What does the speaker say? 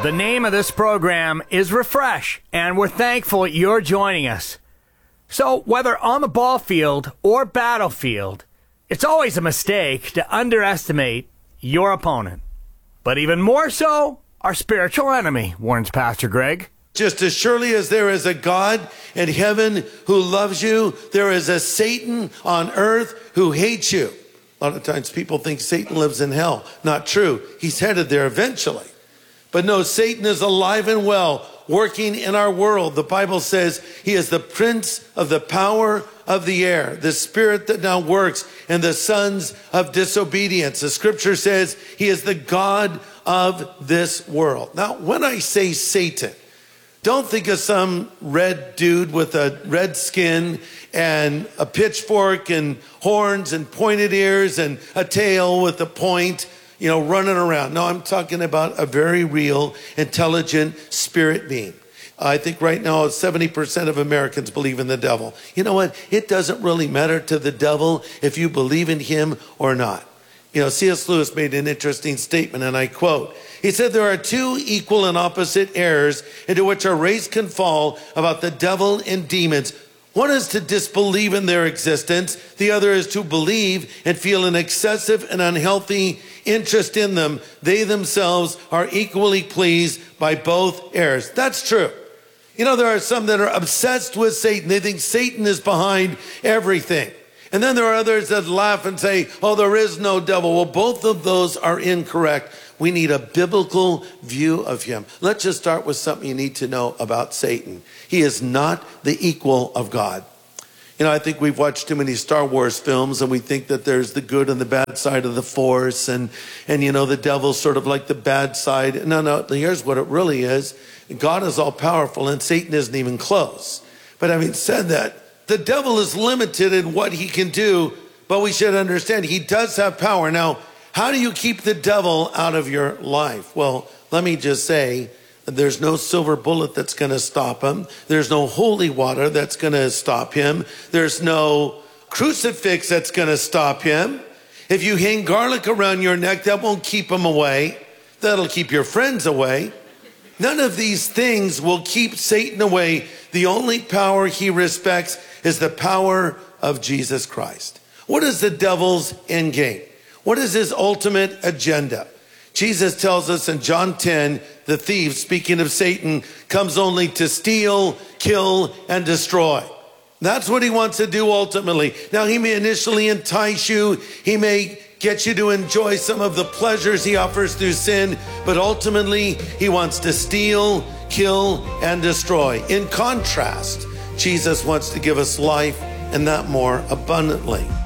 The name of this program is Refresh, and we're thankful you're joining us. So, whether on the ball field or battlefield, it's always a mistake to underestimate your opponent. But even more so, our spiritual enemy, warns Pastor Greg. Just as surely as there is a God in heaven who loves you, there is a Satan on earth who hates you. A lot of times people think Satan lives in hell. Not true. He's headed there eventually. But no, Satan is alive and well, working in our world. The Bible says he is the prince of the power of the air, the spirit that now works in the sons of disobedience. The scripture says he is the God of this world. Now, when I say Satan, don't think of some red dude with a red skin and a pitchfork and horns and pointed ears and a tail with a point, running around. No, I'm talking about a very real, intelligent spirit being. I think right now 70% of Americans believe in the devil. You know what? It doesn't really matter to the devil if you believe in him or not. C.S. Lewis made an interesting statement, and I quote, he said, there are two equal and opposite errors into which our race can fall about the devil and demons. One is to disbelieve in their existence. The other is to believe and feel an excessive and unhealthy interest in them. They themselves are equally pleased by both errors. That's true. There are some that are obsessed with Satan. They think Satan is behind everything. And then there are others that laugh and say, oh, there is no devil. Well, both of those are incorrect. We need a biblical view of him. Let's just start with something you need to know about Satan. He is not the equal of God. I think we've watched too many Star Wars films, and we think that there's the good and the bad side of the Force, and the devil's sort of like the bad side. No, here's what it really is. God is all powerful, and Satan isn't even close. But having said that, the devil is limited in what he can do, but we should understand he does have power. Now, how do you keep the devil out of your life? Well, let me just say, there's no silver bullet that's going to stop him. There's no holy water that's going to stop him. There's no crucifix that's going to stop him. If you hang garlic around your neck, that won't keep him away. That'll keep your friends away. None of these things will keep Satan away. The only power he respects is the power of Jesus Christ. What is the devil's end game? What is his ultimate agenda? Jesus tells us in John 10, the thief, speaking of Satan, comes only to steal, kill, and destroy. That's what he wants to do ultimately. Now, he may initially entice you. He may get you to enjoy some of the pleasures he offers through sin, but ultimately, he wants to steal, kill, and destroy. In contrast, Jesus wants to give us life, and that more abundantly.